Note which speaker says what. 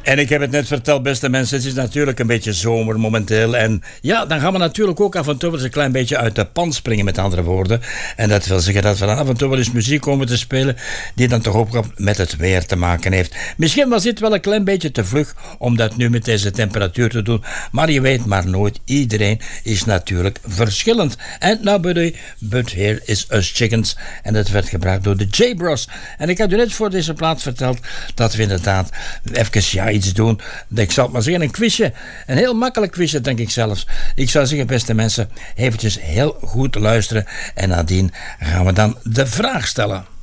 Speaker 1: En ik heb het net verteld, beste mensen, het is natuurlijk een beetje zomer momenteel. En ja, dan gaan we natuurlijk ook af en toe wel eens een klein beetje uit de pan springen, met andere woorden. En dat wil zeggen dat we dan af en toe wel eens muziek komen te spelen die dan toch ook met het weer te maken heeft. Misschien was dit wel een klein beetje te vlug om dat nu met deze temperatuur te doen. Maar je weet maar nooit, iedereen is natuurlijk verschillend. And nobody but here is us chickens. En dat werd gebruikt door de J-Bros. En ik had u net voor deze plaat verteld dat we inderdaad even iets doen. Ik zal het maar zeggen, een quizje. Een heel makkelijk quizje, denk ik zelfs. Ik zou zeggen, beste mensen, eventjes heel goed luisteren. En nadien gaan we dan de vraag stellen.